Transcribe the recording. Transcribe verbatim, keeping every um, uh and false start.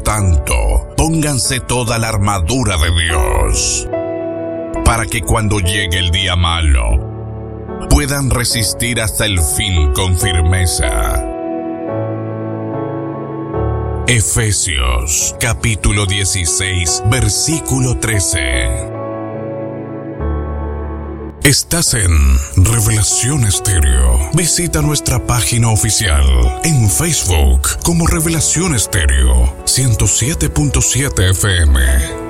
tanto, pónganse toda la armadura de Dios, para que cuando llegue el día malo, puedan resistir hasta el fin con firmeza. Efesios, capítulo dieciséis, versículo trece. Estás en Revelación Estéreo. Visita nuestra página oficial en Facebook como Revelación Estéreo ciento siete punto siete F M.